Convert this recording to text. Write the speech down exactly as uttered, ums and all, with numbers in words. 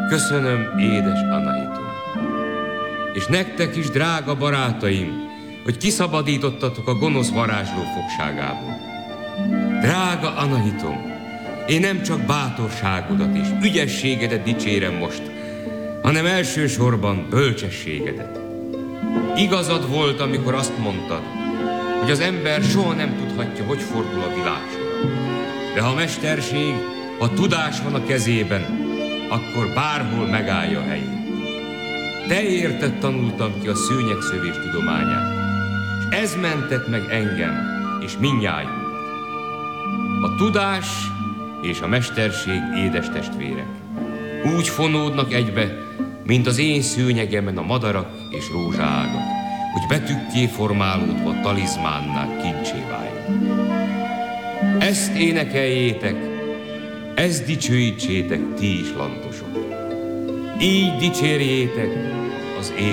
Köszönöm, édes Anahitom. És nektek is, drága barátaim, hogy kiszabadítottatok a gonosz varázsló fogságából. Drága Anahitom, én nem csak bátorságodat és ügyességedet dicsérem most, hanem elsősorban bölcsességedet. Igazad volt, amikor azt mondtad, hogy az ember soha nem tudhatja, hogy fordul a világ sora. De ha mesterség, ha tudás van a kezében, akkor bárhol megállja a helyét. Te érted tanultam ki a szőnyegszövés tudományát, és ez mentett meg engem, és mindnyájunkat. A tudás és a mesterség, édes testvérek, úgy fonódnak egybe, mint az én szőnyegemen a madarak és rózsaágak, hogy betűkké formálódva a talizmánnál kincsé váljon. Ezt énekeljétek, ezt dicsőítsétek ti is, lantosok. Így dicsérjétek az én